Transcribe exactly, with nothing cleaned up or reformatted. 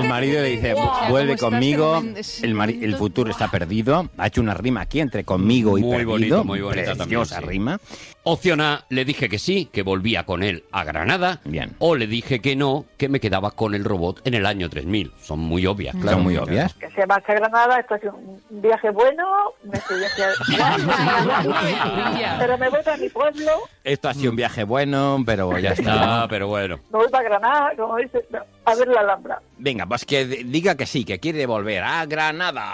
El marido le dice, Wow, vuelve ¿cómo está conmigo. este momento? El, mari- el futuro está perdido. Ha hecho una rima aquí entre conmigo y Muy perdido. bonito, muy bonita también, Preciosa sí. rima. Opción A, le dije que sí, que volvía con él a Granada. Bien. O le dije que no, que me quedaba con el robot en el año tres mil. Son muy obvias, claro. Son muy obvias. Que se marcha a Granada, esto es un viaje bueno, me estoy pero me voy para mi pueblo, Esto ha sido un viaje bueno, pero ya está. Ah, pero bueno. me voy para Granada, como dice, a ver la Alhambra. Venga, pues que diga que sí, que quiere volver a Granada.